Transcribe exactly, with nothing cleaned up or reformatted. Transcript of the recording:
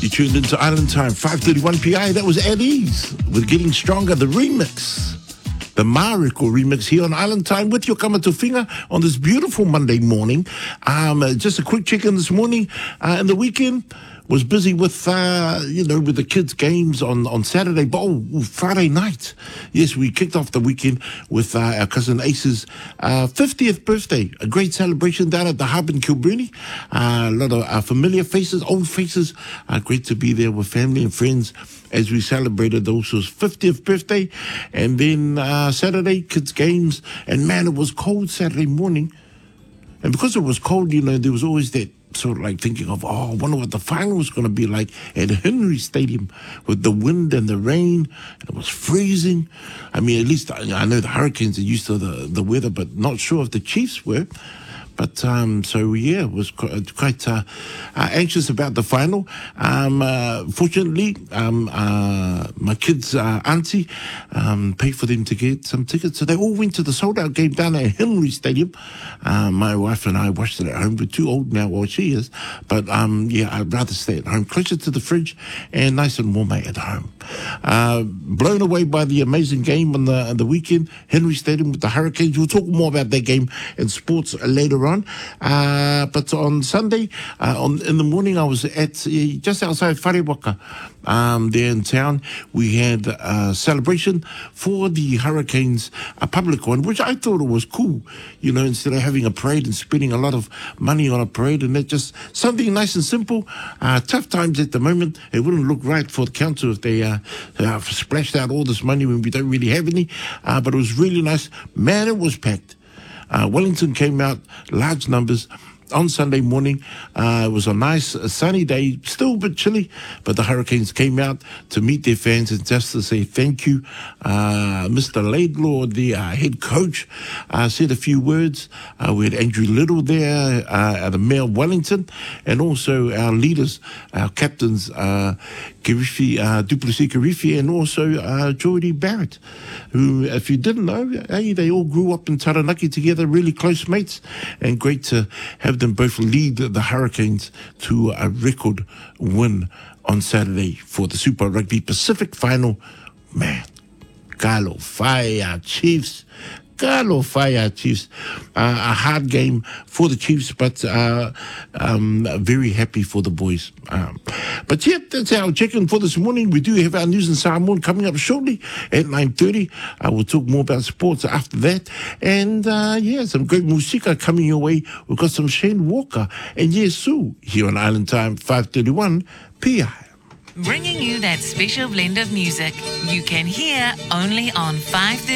You tuned into Island Time, five thirty-one P I. That was At Ease with Getting Stronger, the remix. The Mariko remix here on Island Time with your Kamatofinga on this beautiful Monday morning. Um, uh, just a quick check-in this morning. Uh, and the weekend was busy with, uh, you know, with the kids' games on, on Saturday, but oh, Friday night. Yes, we kicked off the weekend with uh, our cousin Ace's uh, fiftieth birthday. A great celebration down at the Hub in Kilburnie. Uh, a lot of uh, familiar faces, old faces. Uh, great to be there with family and friends as we celebrated Oso's fiftieth birthday. And then uh, Saturday, kids' games. And man, it was cold Saturday morning. And because it was cold, you know, there was always that sort of like thinking of, oh, I wonder what the final was going to be like at Henry Stadium with the wind and the rain. And it was freezing. I mean, at least I, I know the Hurricanes are used to the, the weather, but not sure if the Chiefs were. But, um, so, yeah, it was quite, quite uh, uh, anxious about the final. Um, uh, fortunately, um, uh, my kids' uh, auntie um, paid for them to get some tickets. So they all went to the sold-out game down at Henry Stadium. Uh, my wife and I watched it at home. We're too old now, well, she is. But, um, yeah, I'd rather stay at home, closer to the fridge and nice and warm at home. Uh, blown away by the amazing game on the, on the weekend, Henry Stadium with the Hurricanes. We'll talk more about that game and sports later on. Uh, but on Sunday, uh, on in the morning, I was at uh, just outside Wharewaka, um, there in town. We had a celebration for the Hurricanes, a public one, which I thought it was cool. You know, instead of having a parade and spending a lot of money on a parade, and that just something nice and simple. Uh, tough times at the moment. It wouldn't look right for the council if they uh, uh, splashed out all this money when we don't really have any. Uh, but it was really nice. Man, it was packed. Uh, Wellington came out, large numbers, on Sunday morning. Uh, it was a nice uh, sunny day, still a bit chilly, but the Hurricanes came out to meet their fans and just to say thank you. Uh, Mister Laidlaw, the uh, head coach, uh, said a few words. Uh, we had Andrew Little there, uh, the Mayor of Wellington, and also our leaders, our captains, uh, Kirifi, uh, Duplessis Kirifi, and also uh, Geordie Barrett, who, if you didn't know, hey, they all grew up in Taranaki together, really close mates, and great to have them both lead the Hurricanes to a record win on Saturday for the Super Rugby Pacific final. Man, Kalo Fire Chiefs. Kalo Fire Chiefs. Uh, a hard game for the Chiefs, but uh, um, very happy for the boys. Um, but yeah, that's our check-in for this morning. We do have our news in Samoan coming up shortly at nine thirty. Uh, we'll talk more about sports after that. And uh, yeah, some great musika coming your way. We've got some Shane Walker and Yesu here on Island Time, five thirty-one P I. Bringing you that special blend of music you can hear only on five thirty.